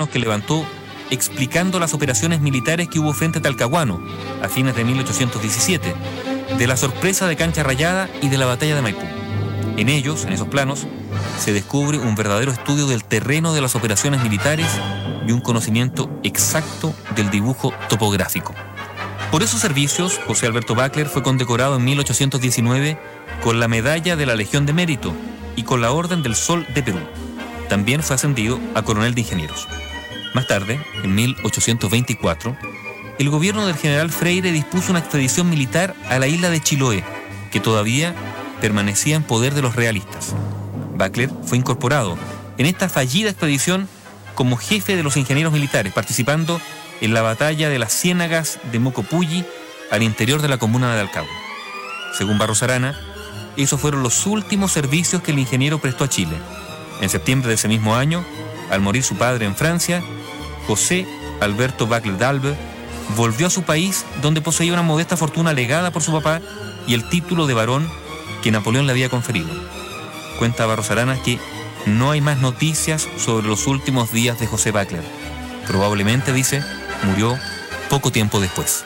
ciudadanos que levantó explicando las operaciones militares que hubo frente a Talcahuano a fines de 1817, de la sorpresa de Cancha Rayada y de la batalla de Maipú. En esos planos, se descubre un verdadero estudio del terreno de las operaciones militares y un conocimiento exacto del dibujo topográfico. Por esos servicios, José Alberto Bacler fue condecorado en 1819 con la Medalla de la Legión de Mérito y con la Orden del Sol de Perú. También fue ascendido a coronel de ingenieros. Más tarde, en 1824, el gobierno del general Freire dispuso una expedición militar a la isla de Chiloé, que todavía permanecía en poder de los realistas. Bacler fue incorporado en esta fallida expedición como jefe de los ingenieros militares, participando en la batalla de las Ciénagas de Mocopulli al interior de la comuna de Dalcahue. Según Barros Arana, esos fueron los últimos servicios que el ingeniero prestó a Chile. En septiembre de ese mismo año, al morir su padre en Francia, José Alberto Bacler d'Albe volvió a su país, donde poseía una modesta fortuna legada por su papá y el título de barón que Napoleón le había conferido. Cuenta Barros Arana que no hay más noticias sobre los últimos días de José Bacler. Probablemente, dice, murió poco tiempo después.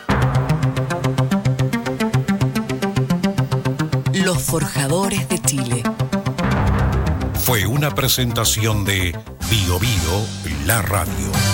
Los Forjadores de Chile. Fue una presentación de Bio Bio, la radio.